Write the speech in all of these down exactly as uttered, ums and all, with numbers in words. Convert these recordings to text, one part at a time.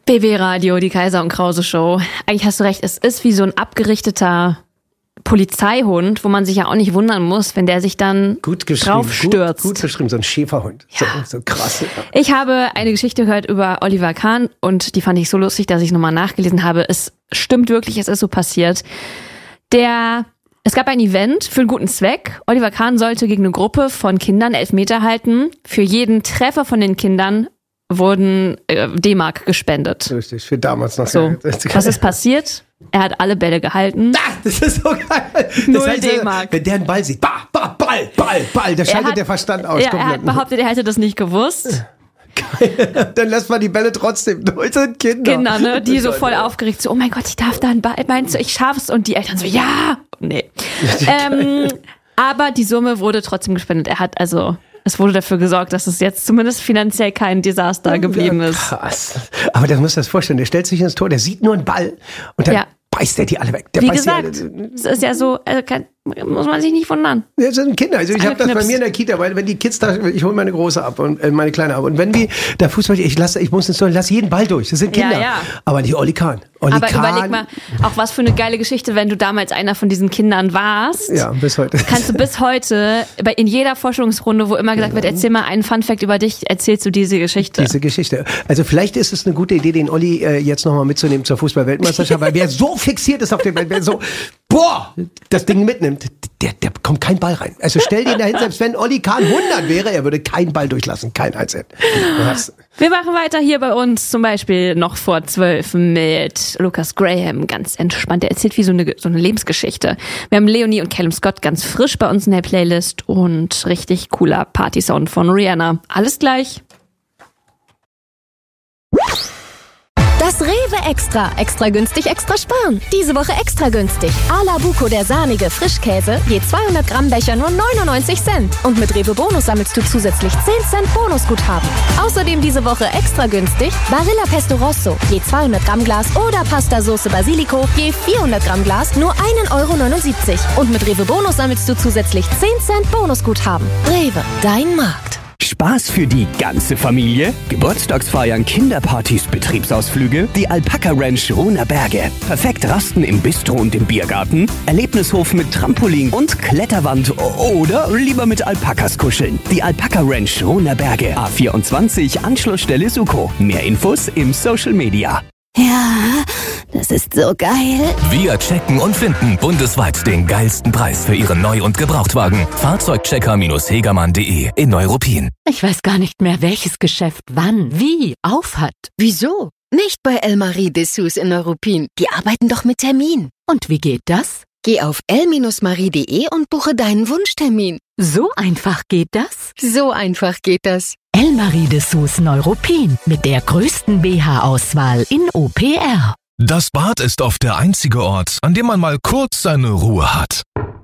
B B Radio, die Kaiser und Krause Show. Eigentlich hast du recht, es ist wie so ein abgerichteter Polizeihund, wo man sich ja auch nicht wundern muss, wenn der sich dann gut draufstürzt. Gut, gut beschrieben, so ein Schäferhund. Ja. So, so krass. Ja. Ich habe eine Geschichte gehört über Oliver Kahn und die fand ich so lustig, dass ich nochmal nachgelesen habe. Es stimmt wirklich, es ist so passiert. Der, es gab ein Event für einen guten Zweck. Oliver Kahn sollte gegen eine Gruppe von Kindern Elfmeter halten. Für jeden Treffer von den Kindern wurden äh, D-Mark gespendet. Richtig, für damals noch. So, was ist passiert? Er hat alle Bälle gehalten. Ah, das ist so geil. Null das heißt, D-Mark. Wenn der einen Ball sieht, bah, bah, Ball, Ball, Ball, da schaltet hat, der Verstand aus. Ja, er hat behauptet, er hätte das nicht gewusst. Geil. Dann lässt man die Bälle trotzdem durch, sind Kinder. Kinder, ne, die so voll aufgeregt, so, oh mein Gott, ich darf da einen Ball, meinst du, ich schaff's? Und die Eltern so, ja, nee. ähm, aber die Summe wurde trotzdem gespendet. Er hat also... Es wurde dafür gesorgt, dass es jetzt zumindest finanziell kein Desaster geblieben ist. Krass. Aber das musst du dir das vorstellen. Der stellt sich ins Tor, der sieht nur einen Ball und dann ja. beißt er die alle weg. Der Wie beißt gesagt, es ist ja so, also kann, muss man sich nicht wundern. Ja, das sind Kinder. Also ich habe das bei Knips. mir in der Kita, weil wenn die Kids da, ich hole meine Große ab und äh, meine Kleine ab und wenn die da Fußball, ich lasse, ich muss ins Tor, lass jeden Ball durch. Das sind Kinder. Ja, ja. Aber nicht Oli Kahn. Oli Aber Kahn, überleg mal, auch was für eine geile Geschichte, wenn du damals einer von diesen Kindern warst. Ja, bis heute. Kannst du bis heute, bei, in jeder Forschungsrunde, wo immer gesagt wird, erzähl mal einen Funfact über dich, erzählst du diese Geschichte. Diese Geschichte. Also vielleicht ist es eine gute Idee, den Olli äh, jetzt nochmal mitzunehmen zur Fußball-Weltmeisterschaft, weil wer so fixiert ist auf dem, wer so, boah, das Ding mitnimmt, der, der kommt kein Ball rein. Also stell dir dahin, selbst wenn Oli Kahn hundert wäre, er würde keinen Ball durchlassen, kein einzigen. Wir machen weiter hier bei uns, zum Beispiel noch vor zwölf mit Lucas Graham, ganz entspannt. Der erzählt wie so eine, so eine Lebensgeschichte. Wir haben Leonie und Callum Scott ganz frisch bei uns in der Playlist und richtig cooler Party-Sound von Rihanna. Alles gleich. Das Rewe Extra. Extra günstig, extra sparen. Diese Woche extra günstig. Ala Buco, der sahnige Frischkäse, je zweihundert Gramm Becher nur neunundneunzig Cent. Und mit Rewe Bonus sammelst du zusätzlich zehn Cent Bonusguthaben. Außerdem diese Woche extra günstig Barilla Pesto Rosso, je zweihundert Gramm Glas oder Pasta Soße Basilico, je vierhundert Gramm Glas nur ein Euro neunundsiebzig. Und mit Rewe Bonus sammelst du zusätzlich zehn Cent Bonusguthaben. Rewe, dein Markt. Spaß für die ganze Familie? Geburtstagsfeiern, Kinderpartys, Betriebsausflüge? Die Alpaka Ranch Ruhner Berge. Perfekt Rasten im Bistro und im Biergarten? Erlebnishof mit Trampolin und Kletterwand oder lieber mit Alpakas kuscheln? Die Alpaka Ranch Ruhner Berge. A vierundzwanzig, Anschlussstelle Suko. Mehr Infos im Social Media. Ja, das ist so geil. Wir checken und finden bundesweit den geilsten Preis für Ihren Neu- und Gebrauchtwagen. Fahrzeugchecker Hegermann punkt de in Neuruppin. Ich weiß gar nicht mehr, welches Geschäft wann, wie auf hat. Wieso? Nicht bei Elmarie Dessous in Neuruppin. Die arbeiten doch mit Termin. Und wie geht das? Geh auf el marie punkt de und buche deinen Wunschtermin. So einfach geht das? So einfach geht das. Elmarie Dessous Neuruppin mit der größten B H-Auswahl in O P R. Das Bad ist oft der einzige Ort, an dem man mal kurz seine Ruhe hat.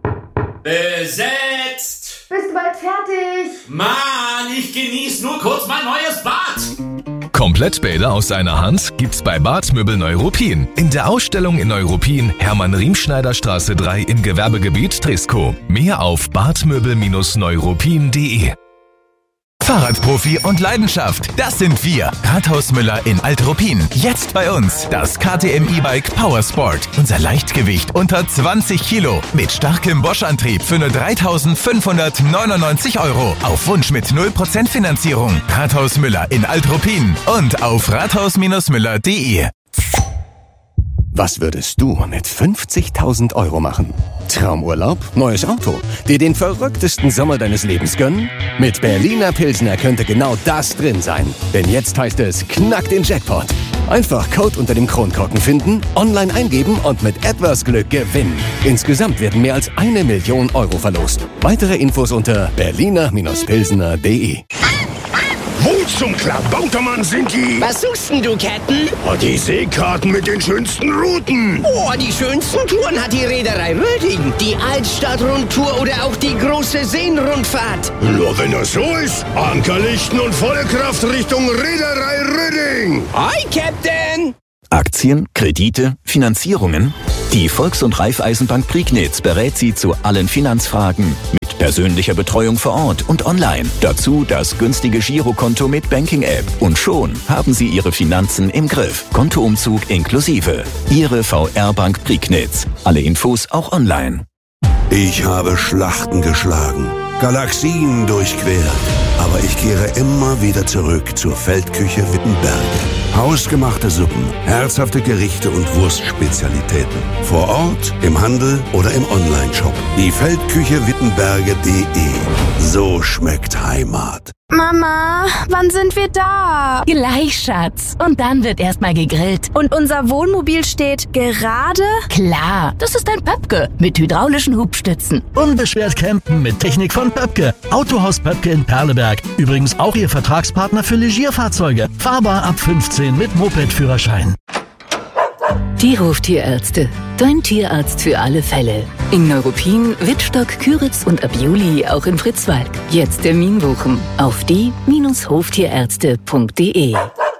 Besetzt! Bist du bald fertig? Mann, ich genieße nur kurz mein neues Bad! Komplettbäder aus einer Hand gibt's bei Badmöbel Neuruppin. In der Ausstellung in Neuruppin, Hermann-Riemschneider-Straße drei im Gewerbegebiet Triskow. Mehr auf badmöbel Neuruppin punkt de. Fahrradprofi und Leidenschaft, das sind wir. Rathaus Müller in Alt-Ruppin. Jetzt bei uns das K T M E-Bike Power Sport. Unser Leichtgewicht unter zwanzig Kilo. Mit starkem Bosch-Antrieb für nur dreitausendfünfhundertneunundneunzig Euro. Auf Wunsch mit null Prozent Finanzierung. Rathaus Müller in Alt-Ruppin und auf rathaus Müller punkt de. Was würdest du mit fünfzigtausend Euro machen? Traumurlaub? Neues Auto? Dir den verrücktesten Sommer deines Lebens gönnen? Mit Berliner Pilsner könnte genau das drin sein. Denn jetzt heißt es Knack den Jackpot. Einfach Code unter dem Kronkorken finden, online eingeben und mit etwas Glück gewinnen. Insgesamt werden mehr als eine Million Euro verlost. Weitere Infos unter berliner Pilsner punkt de. Wo zum Klabautermann sind die? Was suchst denn du, Captain? Oh, die Seekarten mit den schönsten Routen. Oh, die schönsten Touren hat die Reederei Röding. Die Altstadtrundtour oder auch die große Seenrundfahrt. Nur wenn das so ist, Ankerlichten und volle Kraft Richtung Reederei Röding. Hi, Captain! Aktien, Kredite, Finanzierungen. Die Volks- und Raiffeisenbank Prignitz berät Sie zu allen Finanzfragen. Mit persönlicher Betreuung vor Ort und online. Dazu das günstige Girokonto mit Banking-App. Und schon haben Sie Ihre Finanzen im Griff. Kontoumzug inklusive. Ihre V R-Bank Prignitz. Alle Infos auch online. Ich habe Schlachten geschlagen, Galaxien durchquert, aber ich kehre immer wieder zurück zur Feldküche Wittenberge. Hausgemachte Suppen, herzhafte Gerichte und Wurstspezialitäten. Vor Ort, im Handel oder im Onlineshop. Die Feldküche Wittenberge punkt de. So schmeckt Heimat. Mama, wann sind wir da? Gleich, Schatz. Und dann wird erstmal gegrillt. Und unser Wohnmobil steht gerade? Klar, das ist ein Pöpke mit hydraulischen Hubstützen. Unbeschwert campen mit Technik von Pöpke. Autohaus Pöpke in Perleberg. Übrigens auch Ihr Vertragspartner für Legierfahrzeuge. Fahrbar ab fünfzehn mit Moped-Führerschein. Die Hoftierärzte. Dein Tierarzt für alle Fälle. In Neuruppin, Wittstock, Küritz und ab Juli auch in Fritzwalk. Jetzt Termin buchen auf die Bindestrich hoftierärzte punkt de.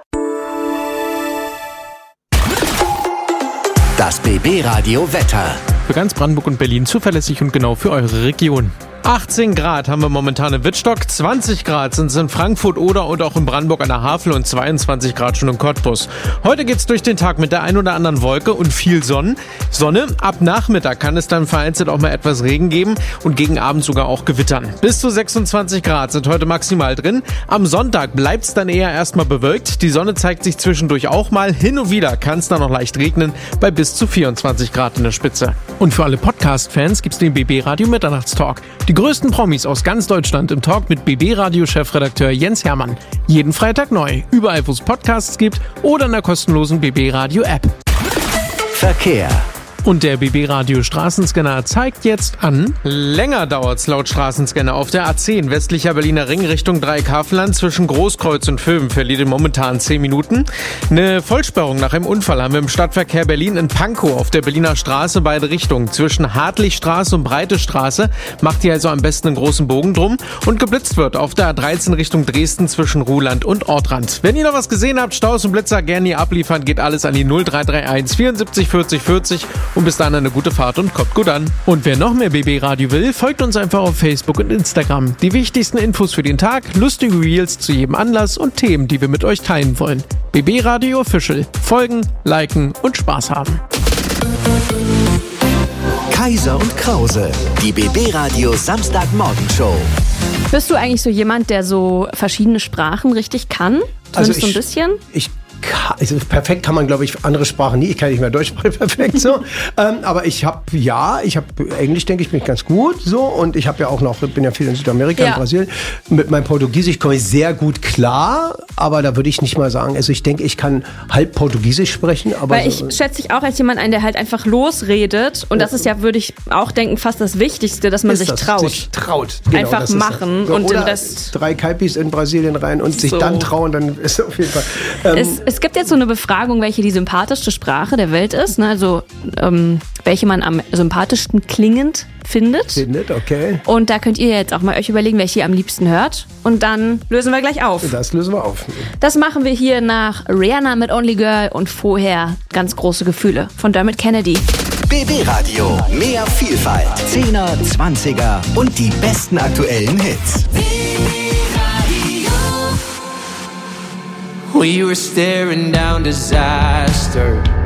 Das B B-Radio Wetter. Für ganz Brandenburg und Berlin zuverlässig und genau für eure Region. achtzehn Grad haben wir momentan in Wittstock, zwanzig Grad sind es in Frankfurt oder und auch in Brandenburg an der Havel und zweiundzwanzig Grad schon in Cottbus. Heute geht's durch den Tag mit der ein oder anderen Wolke und viel Sonne. Sonne. Ab Nachmittag kann es dann vereinzelt auch mal etwas Regen geben und gegen Abend sogar auch Gewittern. Bis zu sechsundzwanzig Grad sind heute maximal drin. Am Sonntag bleibt's dann eher erstmal bewölkt. Die Sonne zeigt sich zwischendurch auch mal. Hin und wieder kann es dann noch leicht regnen bei bis zu vierundzwanzig Grad in der Spitze. Und für alle Podcast-Fans gibt's den B B-Radio Mitternachtstalk. Die größten Promis aus ganz Deutschland im Talk mit B B-Radio-Chefredakteur Jens Hermann. Jeden Freitag neu, überall wo es Podcasts gibt oder in der kostenlosen B B-Radio-App. Verkehr. Und der B B-Radio Straßenscanner zeigt jetzt an. Länger dauert's laut Straßenscanner auf der A zehn westlicher Berliner Ring Richtung Dreieckhavelland zwischen Großkreuz und Vöwen verliert momentan zehn Minuten. Eine Vollsperrung nach einem Unfall haben wir im Stadtverkehr Berlin in Pankow auf der Berliner Straße beide Richtungen. Zwischen Hartlichstraße und Breite Straße macht ihr also am besten einen großen Bogen drum. Und geblitzt wird auf der A dreizehn Richtung Dresden zwischen Ruhland und Ortrand. Wenn ihr noch was gesehen habt, Staus und Blitzer gerne hier abliefern, geht alles an die null drei drei eins vierundsiebzig vierzig vierzig. Und bis dann eine gute Fahrt und kommt gut an. Und wer noch mehr B B-Radio will, folgt uns einfach auf Facebook und Instagram. Die wichtigsten Infos für den Tag, lustige Reels zu jedem Anlass und Themen, die wir mit euch teilen wollen. B B-Radio Official. Folgen, liken und Spaß haben. Kaiser und Krause. Die B B-Radio Samstagmorgenshow. Bist du eigentlich so jemand, der so verschiedene Sprachen richtig kann? Zumindest Also ich, so ein bisschen? Ich Also perfekt kann man, glaube ich, andere Sprachen nie. Ich kann nicht mehr Deutsch sprechen, perfekt so. ähm, aber ich habe, ja, ich habe Englisch, denke ich, bin ich ganz gut so. Und ich habe ja auch noch, bin ja viel in Südamerika, ja. in Brasilien. Mit meinem Portugiesisch komme ich sehr gut klar. Aber da würde ich nicht mal sagen, also ich denke, ich kann halb Portugiesisch sprechen. Aber Weil so, ich schätze dich auch als jemand ein, der halt einfach losredet. Und das ist ja, würde ich auch denken, fast das Wichtigste, dass man sich das, traut. Sich traut. Genau, einfach machen. So, und oder den Rest drei Kaipis in Brasilien rein und sich so. dann trauen, dann ist auf jeden Fall. Ähm, es, es gibt jetzt so eine Befragung, welche die sympathischste Sprache der Welt ist. Ne? Also ähm, welche man am sympathischsten klingend findet. Findet, okay. Und da könnt ihr jetzt auch mal euch überlegen, welche ihr am liebsten hört. Und dann lösen wir gleich auf. Das lösen wir auf. Das machen wir hier nach Rihanna mit Only Girl und vorher ganz große Gefühle von Dermot Kennedy. B B-Radio. Mehr Vielfalt. Zehner, Zwanziger und die besten aktuellen Hits. We were staring down disaster.